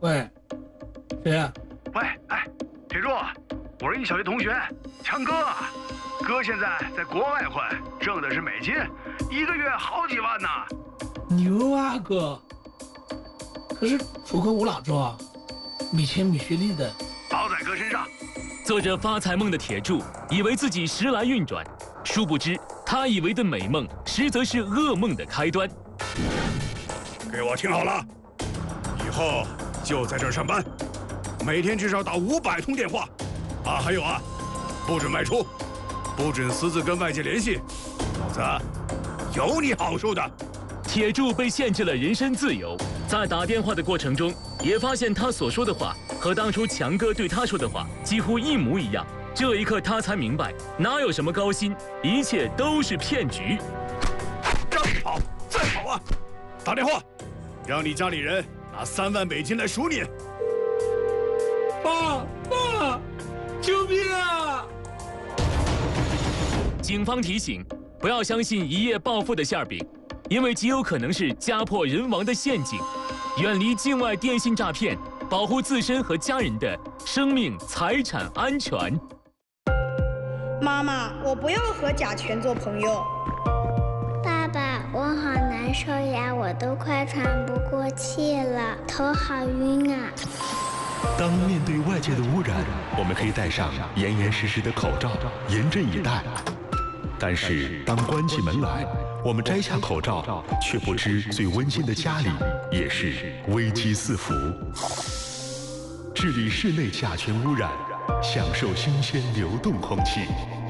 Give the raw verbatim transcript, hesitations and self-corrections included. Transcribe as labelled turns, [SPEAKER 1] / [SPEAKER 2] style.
[SPEAKER 1] 喂，谁呀？
[SPEAKER 2] 喂，哎，铁柱，我是你小学同学强哥，哥现在在国外混，挣的是美金，一个月好几万呢。
[SPEAKER 1] 牛啊哥！可是楚科无老周啊，米钱米学历的，
[SPEAKER 2] 包在哥身上。
[SPEAKER 3] 做着发财梦的铁柱以为自己时来运转，殊不知他以为的美梦，实则是噩梦的开端。
[SPEAKER 2] 给我听好了，以后就在这儿上班，每天至少打五百通电话，啊，还有啊，不准外出，不准私自跟外界联系，否则有你好受的。
[SPEAKER 3] 铁柱被限制了人身自由，在打电话的过程中，也发现他所说的话和当初强哥对他说的话几乎一模一样。这一刻，他才明白，哪有什么高薪，一切都是骗局。
[SPEAKER 2] 让你跑，再跑啊！打电话，让你家里人拿三万美金来赎你。
[SPEAKER 1] 爸爸，救命啊！
[SPEAKER 3] 警方提醒，不要相信一夜暴富的馅饼，因为极有可能是家破人亡的陷阱。远离境外电信诈骗，保护自身和家人的生命财产安全。
[SPEAKER 4] 妈妈，我不要和甲醛做朋友。
[SPEAKER 5] 爸爸，我好难受呀，我都快喘不过气了，头好晕啊。
[SPEAKER 6] 当面对外界的污染，我们可以戴上严严实实的口罩，严阵以待。但是当关起门来，我们摘下口罩，却不知最温馨的家里也是危机四伏。治理室内甲醛污染，享受新鲜流动空气。